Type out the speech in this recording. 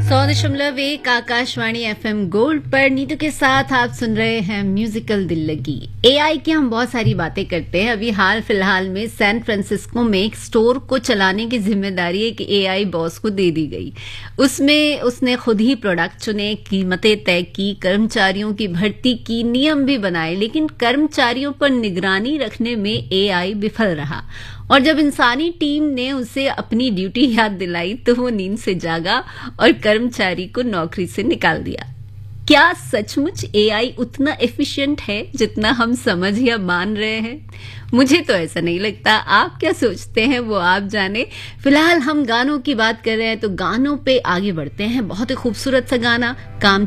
100.1 Akashvani FM gold पर नीतू के साथ आप सुन रहे हैं म्यूजिकल दिल लगी। एआई की हम बहुत सारी बातें करते हैं। अभी हाल फिलहाल में सैन फ्रांसिस्को में एक स्टोर को चलाने की जिम्मेदारी एक एआई बॉस को दे दी गई। उसमें उसने खुद ही प्रोडक्ट चुने, कीमतें तय की, कर्मचारियों की भर्ती की, नियम भी बनाए, लेकिन कर्मचारियों पर निगरानी रखने में एआई विफल रहा। और जब इंसानी टीम ने उसे अपनी ड्यूटी याद दिलाई तो वो नींद से जागा और कर्मचारी को नौकरी से निकाल दिया। क्या सचमुच एआई उतना एफिशिएंट है जितना हम समझ या मान रहे हैं? मुझे तो ऐसा नहीं लगता। आप क्या सोचते हैं वो आप जाने। फिलहाल हम गानों की बात कर रहे हैं तो गानों पे आगे बढ़ते हैं। बहुत ही खूबसूरत सा गाना काम